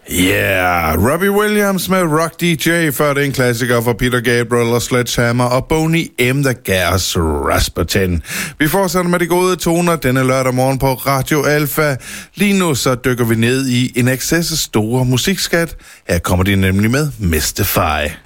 Yeah, Robbie Williams med Rock DJ, før det er en klassiker for Peter Gabriel og Sledgehammer og Boney M. The Gas Rasputin. Vi fortsætter med de gode toner denne lørdag morgen på Radio Alpha. Lige nu så dykker vi ned i en excess store musikskat. Her kommer de nemlig med Mystify.